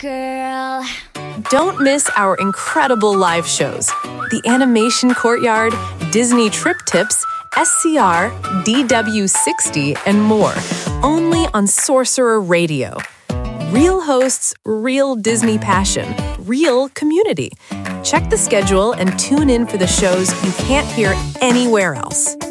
Girl. Don't miss our incredible live shows, the Animation Courtyard, Disney Trip Tips, SCR, DW60, and more, only on Sorcerer Radio. Real hosts, real Disney passion, real community. Check the schedule and tune in for the shows you can't hear anywhere else.